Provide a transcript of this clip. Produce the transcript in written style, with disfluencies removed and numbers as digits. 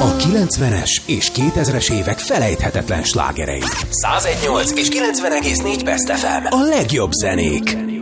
A 90-es és 2000-es évek felejthetetlen slágerei. 101.8 és 90,4 Best FM. A legjobb zenék.